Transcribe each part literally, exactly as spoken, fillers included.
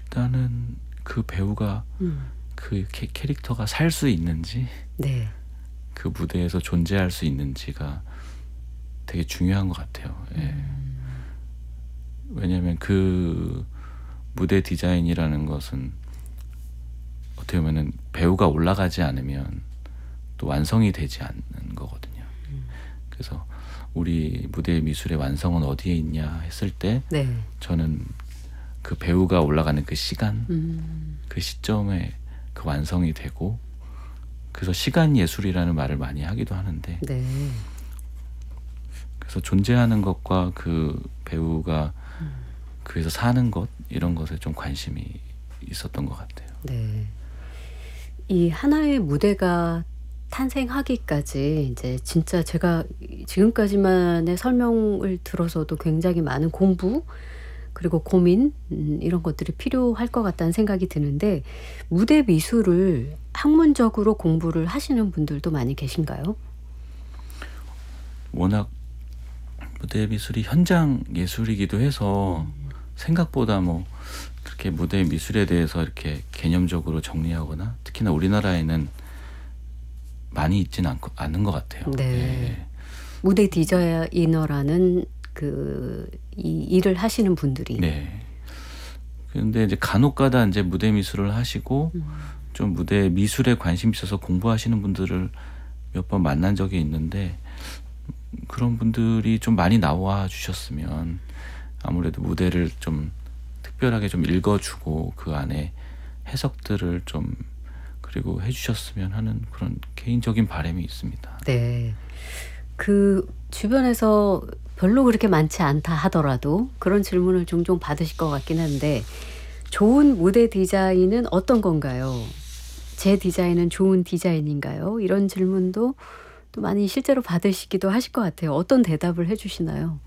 일단은 그 배우가 음. 그 캐, 캐릭터가 살 수 있는지 네. 그 무대에서 존재할 수 있는지가 되게 중요한 것 같아요. 예. 음. 왜냐하면 그 무대 디자인이라는 것은 어떻게 보면은 배우가 올라가지 않으면 또 완성이 되지 않는 거거든요. 음. 그래서 우리 무대 미술의 완성은 어디에 있냐 했을 때 네. 저는 그 배우가 올라가는 그 시간, 음. 그 시점에 그 완성이 되고, 그래서 시간 예술이라는 말을 많이 하기도 하는데, 네. 그래서 존재하는 것과 그 배우가 음. 그래서 사는 것, 이런 것에 좀 관심이 있었던 것 같아요. 네. 이 하나의 무대가 탄생하기까지 이제 진짜 제가 지금까지만의 설명을 들어서도 굉장히 많은 공부 그리고 고민 음 이런 것들이 필요할 것 같다는 생각이 드는데, 무대 미술을 학문적으로 공부를 하시는 분들도 많이 계신가요? 워낙 무대 미술이 현장 예술이기도 해서 음. 생각보다 뭐 그렇게 무대 미술에 대해서 이렇게 개념적으로 정리하거나, 특히나 우리나라에는 많이 있진 않고, 않은 것 같아요. 네. 예. 무대 디자이너라는 그 이 일을 하시는 분들이. 네. 근데 이제 간혹가다 이제 무대 미술을 하시고 음. 좀 무대 미술에 관심 있어서 공부하시는 분들을 몇 번 만난 적이 있는데, 그런 분들이 좀 많이 나와 주셨으면 아무래도 무대를 좀 특별하게 좀 읽어주고 그 안에 해석들을 좀 그리고 해주셨으면 하는 그런 개인적인 바람이 있습니다. 네. 그 주변에서 별로 그렇게 많지 않다 하더라도 그런 질문을 종종 받으실 것 같긴 한데, 좋은 무대 디자인은 어떤 건가요? 제 디자인은 좋은 디자인인가요? 이런 질문도 또 많이 실제로 받으시기도 하실 것 같아요. 어떤 대답을 해 주시나요?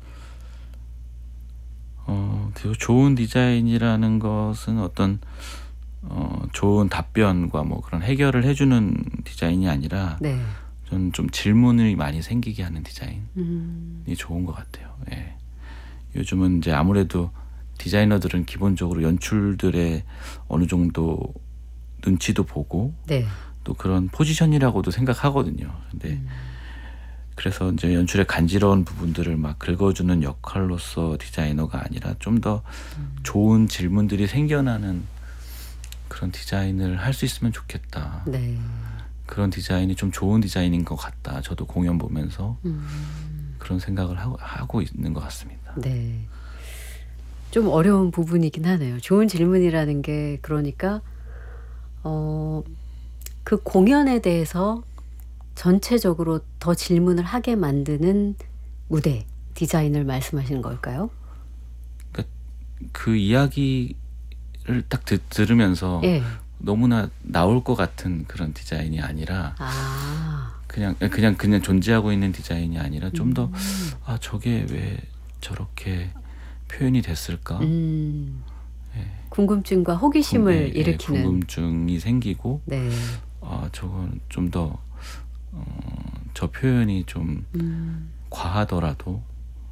어, 그리고 좋은 디자인이라는 것은 어떤 어, 좋은 답변과 뭐 그런 해결을 해주는 디자인이 아니라, 네. 저는 좀 질문이 많이 생기게 하는 디자인이 음. 좋은 것 같아요. 예. 요즘은 이제 아무래도 디자이너들은 기본적으로 연출들의 어느 정도 눈치도 보고 네. 또 그런 포지션이라고도 생각하거든요. 근데 음. 그래서 이제 연출의 간지러운 부분들을 막 긁어주는 역할로서 디자이너가 아니라 좀 더 음. 좋은 질문들이 생겨나는 그런 디자인을 할 수 있으면 좋겠다. 네. 그런 디자인이 좀 좋은 디자인인 것 같다. 저도 공연 보면서 음. 그런 생각을 하고, 하고 있는 것 같습니다. 네. 좀 어려운 부분이긴 하네요. 좋은 질문이라는 게 그러니까 어 그 공연에 대해서 전체적으로 더 질문을 하게 만드는 무대 디자인을 말씀하시는 걸까요? 그러니까 그 이야기를 딱 듣, 들으면서 예. 너무나 나올 것 같은 그런 디자인이 아니라, 아. 그냥 그냥 그냥 존재하고 있는 디자인이 아니라 좀 더 음. 아, 저게 왜 저렇게 표현이 됐을까? 음. 예. 궁금증과 호기심을 궁- 예, 예, 일으키는. 궁금증이 생기고, 네. 아, 저건 좀 더 어, 저 표현이 좀 음. 과하더라도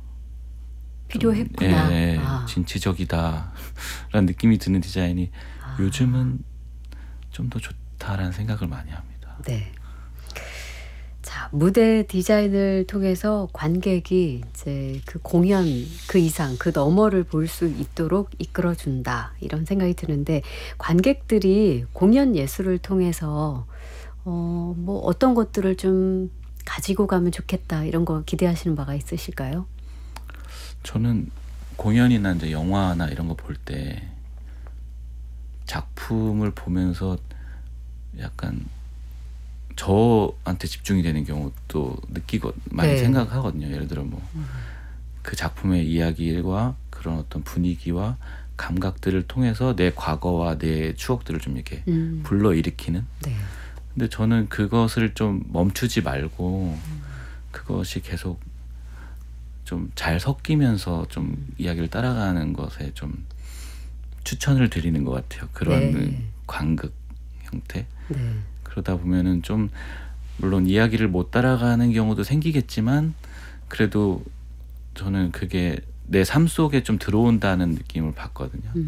필요했구나. 예, 예, 아. 진취적이다 라는 느낌이 드는 디자인이 아. 요즘은 좀 더 좋다라는 생각을 많이 합니다. 네. 자, 무대 디자인을 통해서 관객이 이제 그 공연 그 이상 그 너머를 볼 수 있도록 이끌어 준다, 이런 생각이 드는데, 관객들이 공연 예술을 통해서 어 뭐 어떤 것들을 좀 가지고 가면 좋겠다, 이런 거 기대하시는 바가 있으실까요? 저는 공연이나 이제 영화나 이런 거 볼 때 작품을 보면서 약간 저한테 집중이 되는 경우도 느끼고 많이 네. 생각하거든요. 예를 들어 뭐 그 음. 작품의 이야기와 그런 어떤 분위기와 감각들을 통해서 내 과거와 내 추억들을 좀 이렇게 음. 불러일으키는. 네. 근데 저는 그것을 좀 멈추지 말고 음. 그것이 계속 좀 잘 섞이면서 좀 음. 이야기를 따라가는 것에 좀 추천을 드리는 것 같아요. 그런 네. 관극 형태. 네. 그러다 보면은 좀 물론 이야기를 못 따라가는 경우도 생기겠지만, 그래도 저는 그게 내 삶 속에 좀 들어온다는 느낌을 받거든요. 음.